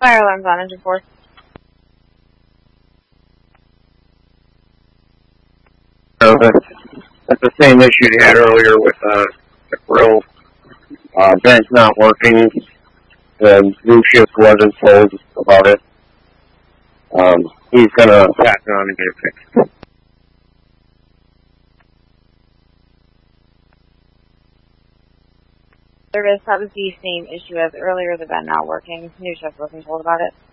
Fire alarms on, engine 4. That's the same issue they had earlier with the grill. Vent's not working. The new shift wasn't told about it. He's gonna pass it on and get it fixed. Service, that was the same issue as earlier, the vent not working. New shift wasn't told about it.